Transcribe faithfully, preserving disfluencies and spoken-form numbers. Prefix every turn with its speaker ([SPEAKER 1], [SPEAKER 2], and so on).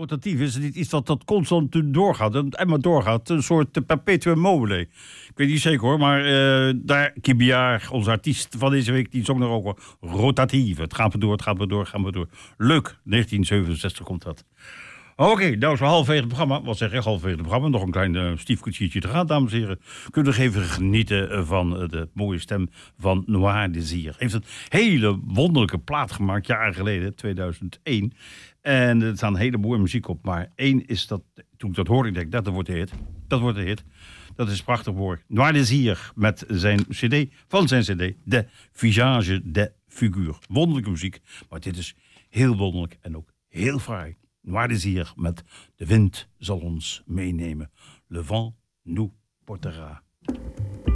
[SPEAKER 1] rotatief? Is het niet iets dat, dat constant doorgaat en maar doorgaat? Een soort perpetuum mobile. Ik weet niet zeker hoor, maar uh, daar, Kibiar, onze artiest van deze week, die zong er ook wel rotatief. Het gaat maar door, het gaat maar door, het gaat maar door. Leuk, negentien zevenenzestig komt dat. Oké, okay, nou zo halverwege het programma. Wat zeg ik, halverwege het programma. Nog een klein uh, stiefkwartiertje te gaan, dames en heren. Kunnen we nog even genieten van uh, de mooie stem van Noir Désir. Heeft een hele wonderlijke plaat gemaakt, jaren geleden, tweeduizend één. En er staan hele mooie muziek op. Maar één is dat, toen ik dat hoorde, ik denk, dat wordt de hit. Dat wordt de hit. Dat is prachtig mooi. Noir Désir met zijn cd, van zijn cd, De Visage de Figure. Wonderlijke muziek, maar dit is heel wonderlijk en ook heel fraai. Noir Désir met De wind zal ons meenemen. Le vent nous portera.